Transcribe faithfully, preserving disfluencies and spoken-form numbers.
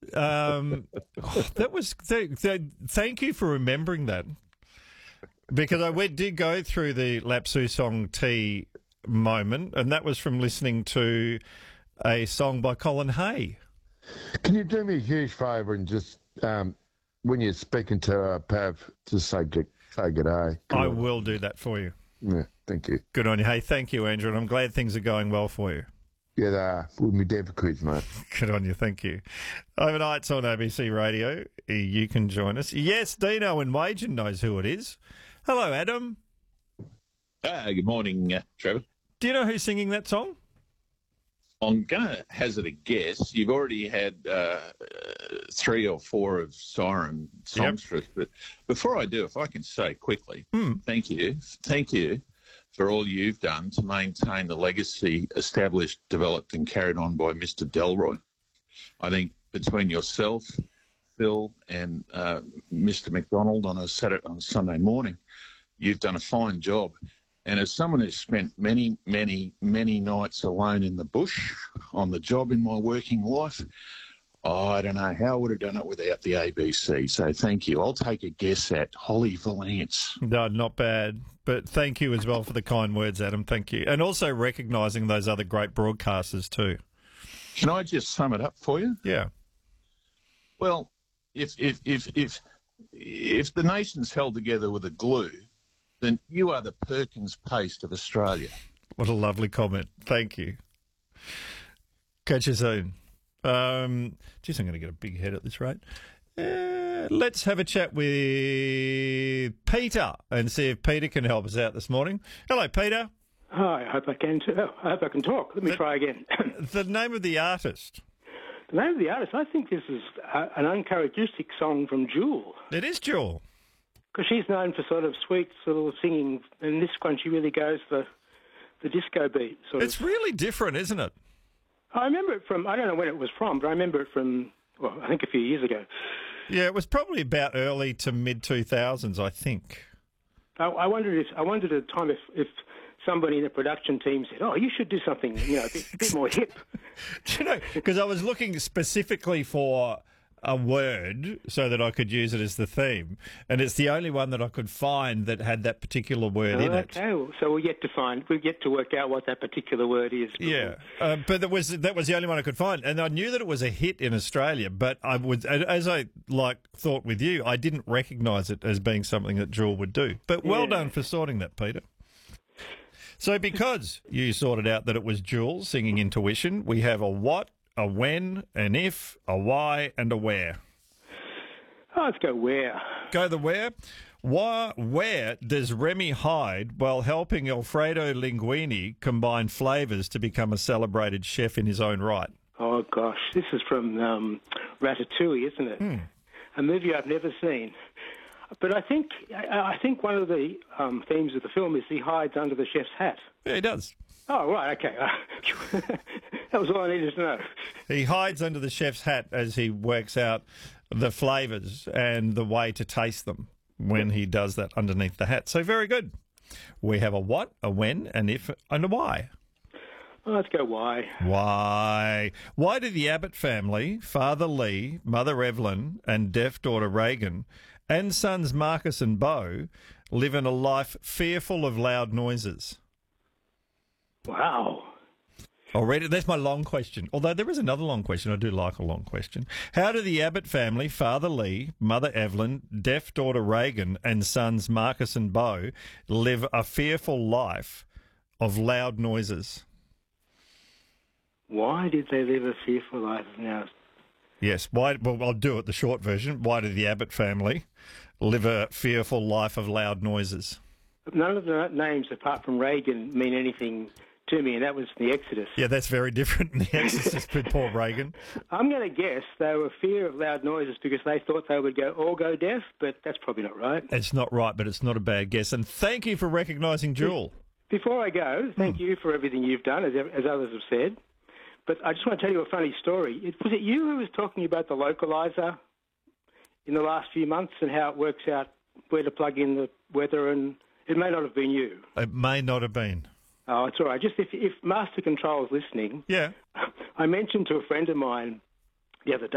Um, oh, that was th- th- thank you for remembering that, because I we did go through the Lapsu Song Tea moment, and that was from listening to a song by Colin Hay. Can you do me a huge favour and just, um, when you're speaking to uh, Pav, just say, say good day. I will do that for you. Yeah, thank you. Good on you. Hey, thank you, Andrew, and I'm glad things are going well for you. Yeah, they are. With me Denver quiz, mate. Good on you. Thank you. Overnights on A B C Radio. You can join us. Yes, Dino in Wagen knows who it is. Hello, Adam. Uh, good morning, uh, Trevor. Do you know who's singing that song? I'm going to hazard a guess. You've already had uh, three or four of Siren songs Yep. for us. But before I do, if I can say quickly, Hmm. thank you. Thank you for all you've done to maintain the legacy established, developed and carried on by Mister Delroy. I think between yourself, Phil and uh, Mister McDonald on a Saturday, on a Sunday morning, you've done a fine job. And as someone who's spent many, many, many nights alone in the bush on the job in my working life, oh, I don't know how I would have done it without the A B C. So thank you. I'll take a guess at Holly Valance. No, not bad. But thank you as well for the kind words, Adam. Thank you. And also recognising those other great broadcasters too. Can I just sum it up for you? Yeah. Well, if if if if if the nation's held together with a glue, then you are the Perkins paste of Australia. What a lovely comment. Thank you. Catch you soon. Um, geez, I'm going to get a big head at this rate. Uh, let's have a chat with Peter and see if Peter can help us out this morning. Hello, Peter. Hi, I hope I can. T- oh, I hope I can talk. Let me The- try again. The name of the artist. The name of the artist, I think this is uh, an uncharacteristic song from Jewel, It is Jewel. because she's known for sort of sweet little singing, and this one she really goes for the disco beat. Sort It's of. really different, isn't it? I remember it from. I don't know when it was from, but I remember it from. Well, I think a few years ago. Yeah, it was probably about early to mid two thousands, I think. I, I wondered if I wondered at the time if, if somebody in the production team said, "Oh, you should do something, you know, a bit, a bit more hip." Do you know, because I was looking specifically for a word so that I could use it as the theme, and it's the only one that I could find that had that particular word in it. Okay, well, so we're yet to find, we're yet to work out what that particular word is. Yeah, uh, but that was that was the only one I could find, and I knew that it was a hit in Australia. But I would, as I like thought with you, I didn't recognise it as being something that Jewel would do. But well Yeah. done for sorting that, Peter. So because you sorted out that it was Jewel singing Intuition, we have a what, a when, an if, a why, and a where. Oh, let's go where. Go the where. Why, where does Remy hide while helping Alfredo Linguini combine flavours to become a celebrated chef in his own right? Oh, gosh. This is from um, Ratatouille, isn't it? Hmm. A movie I've never seen. But I think I, I think one of the um, themes of the film is he hides under the chef's hat. Yeah, he does. Oh, right, okay. That was all I needed to know. He hides under the chef's hat as he works out the flavours and the way to taste them when he does that underneath the hat. So very good. We have a what, a when, an if, and a why. Oh, let's go why. Why? Why did the Abbott family, Father Lee, Mother Evelyn, and deaf daughter Reagan, and sons Marcus and Bo, live in a life fearful of loud noises? Wow. I'll read it. That's my long question. Although there is another long question. I do like a long question. How do the Abbott family, Father Lee, Mother Evelyn, deaf daughter Reagan, and sons Marcus and Bo live a fearful life of loud noises? Why did they live a fearful life now? Yes. Why? Well, I'll do it. The short version. Why did the Abbott family live a fearful life of loud noises? None of the names apart from Reagan mean anything to me, and that was the Exodus. Yeah, that's very different in The Exorcist with Paul Reagan. I'm going to guess they were fear of loud noises because they thought they would go all go deaf, but that's probably not right. It's not right, but it's not a bad guess. And thank you for recognising Jewel. Before I go, thank you for everything you've done, as, as others have said. But I just want to tell you a funny story. It, was it you who was talking about the localizer in the last few months and how it works out where to plug in the weather? And it may not have been you. It may not have been. Oh, it's all right. Just if, if Master Control is listening, Yeah. I mentioned to a friend of mine the other day,